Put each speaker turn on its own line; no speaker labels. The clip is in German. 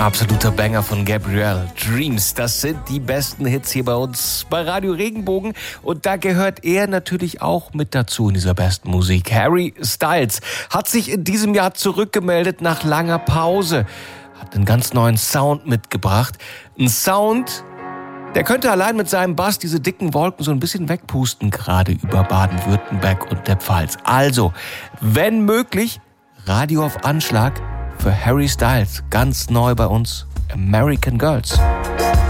Absoluter Banger von Gabrielle. Dreams, das sind die besten Hits hier bei uns bei Radio Regenbogen. Und da gehört er natürlich auch mit dazu in dieser besten Musik. Harry Styles hat sich in diesem Jahr zurückgemeldet nach langer Pause. Hat einen ganz neuen Sound mitgebracht. Ein Sound, der könnte allein mit seinem Bass diese dicken Wolken so ein bisschen wegpusten, gerade über Baden-Württemberg und der Pfalz. Also, wenn möglich, Radio auf Anschlag für Harry Styles, ganz neu bei uns, American Girls.